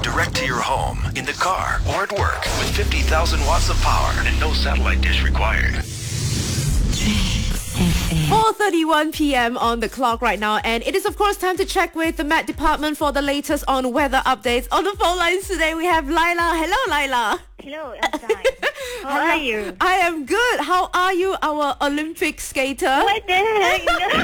direct to your home, in the car, or at work with 50,000 watts of power and no satellite dish required. 4:31 p.m. on the clock right now, and it is of course time to check with the Met Department for the latest on weather updates. On the phone lines today we have Laila. Hello, Laila. Hello, I'm fine. How are you? I am good. How are you, our Olympic skater? What the heck?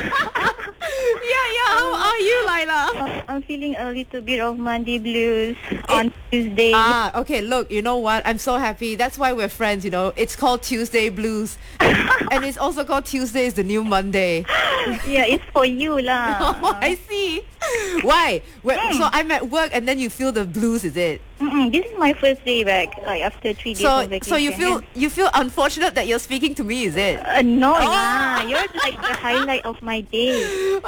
Yeah. How are you, Laila? I'm feeling a little bit of Monday blues on Tuesday. Okay, look, you know what? I'm so happy. That's why we're friends, you know. It's called Tuesday Blues. And it's also called Tuesday is the new Monday. Yeah, it's for you lah. Oh, I see. Why? So I'm at work and then you feel the blues, is it? This is my first day back, like after 3 days of vacation. So you feel unfortunate that you're speaking to me, is it? No lah. You're like the highlight of my day.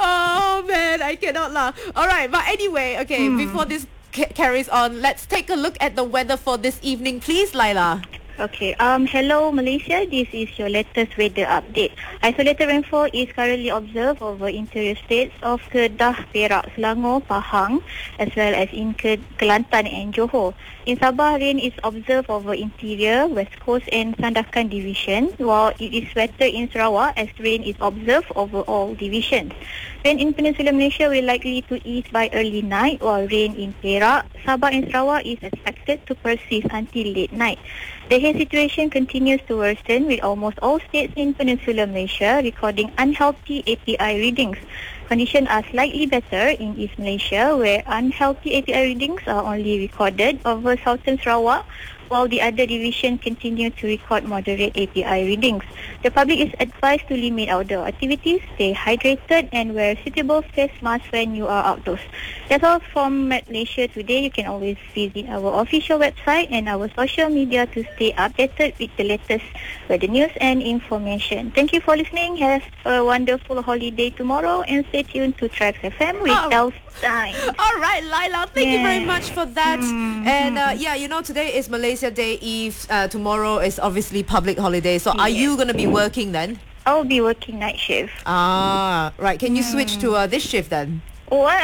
Oh man, I cannot laugh. Alright, but anyway, okay, before this carries on, let's take a look at the weather for this evening, please, Laila. Okay. Hello Malaysia. This is your latest weather update. Isolated rainfall is currently observed over interior states of Kedah, Perak, Selangor, Pahang, as well as in Kelantan and Johor. In Sabah, rain is observed over interior, West Coast and Sandakan divisions, while it is wetter in Sarawak as rain is observed over all divisions. Rain in Peninsular Malaysia will likely to ease by early night, while rain in Perak, Sabah and Sarawak is expected to persist until late night. The haze situation continues to worsen, with almost all states in Peninsular Malaysia recording unhealthy API readings. Conditions are slightly better in East Malaysia, where unhealthy API readings are only recorded over southern Sarawak, while the other divisions continue to record moderate API readings. The public is advised to limit outdoor activities, stay hydrated and wear suitable face masks when you are outdoors. That's all from Malaysia today. You can always visit our official website and our social media to stay updated with the latest weather news and information. Thank you for listening. Have a wonderful holiday tomorrow and stay tuned to Tracks FM with Elstein. Alright, Laila, thank you very much for that. And you know, today is Malaysia Day Eve. Tomorrow is obviously public holiday. So are you going to be working then? I'll be working night shift. Right. Can you switch to this shift then? What?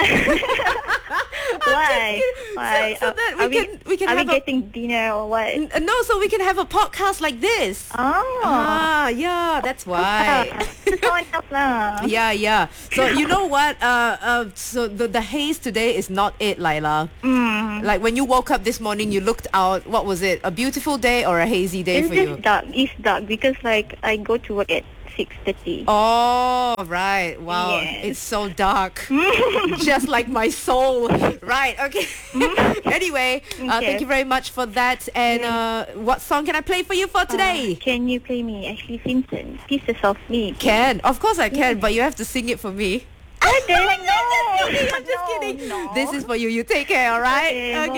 Why? Why? So that we can are have we getting dinner or what? No, so we can have a podcast like this. Yeah, that's why. Someone else lah. Yeah. So you know what? So the haze today is not it, Laila. Like when you woke up this morning, you looked out. What was it? A beautiful day or a hazy day It's for you? just dark. It's dark because like I go to work at 6:30. Oh, right. Wow. Yes. It's so dark. Just like my soul. Right. Okay. Anyway, thank you very much for that. And what song can I play for you for today? Can you play me Ashley Simpson, Pieces of Me? Can. Of course I can, but you have to sing it for me. What the heck? No. I'm just kidding. No. This is for you. You take care, alright? Okay,